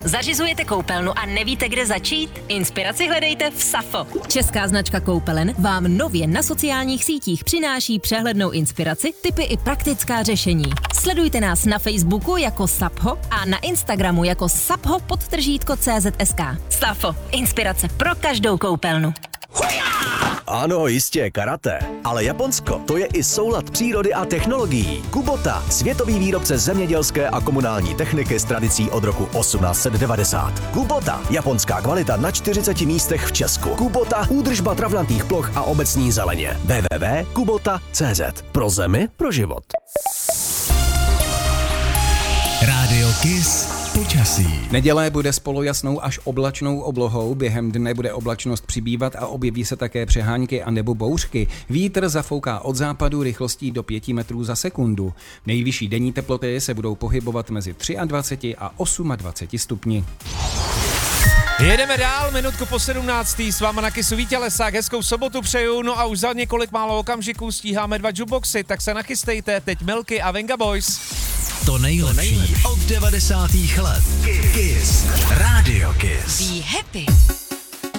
Zařizujete koupelnu a nevíte, kde začít? Inspiraci hledejte v Safo. Česká značka koupelen vám nově na sociálních sítích přináší přehlednou inspiraci, tipy i praktická řešení. Sledujte nás na Facebooku jako Sapho a na Instagramu jako sapho_CZSK. Safo. Inspirace pro každou koupelnu. Ano, jistě, karate. Ale Japonsko, to je i soulad přírody a technologií. Kubota, světový výrobce zemědělské a komunální techniky s tradicí od roku 1890. Kubota, japonská kvalita na 40 místech v Česku. Kubota, údržba travnatých ploch a obecní zeleně. www.kubota.cz. Pro zemi, pro život. Rádio Kiss. Počasí. Neděle bude s polojasnou až oblačnou oblohou, během dne bude oblačnost přibývat a objeví se také přehánky a nebo bouřky. Vítr zafouká od západu rychlostí do 5 metrů za sekundu. Nejvyšší denní teploty se budou pohybovat mezi 23 a 28 stupni. Jedeme dál, minutku po 17. S váma na Kissu Vítě Lesák, hezkou sobotu přeju, no a už za několik málo okamžiků stíháme 2 jukeboxy, tak se nachystejte, teď Milky a Venga Boys. To nejlepší od 90. let. Kiss. Radio Kiss. Be happy.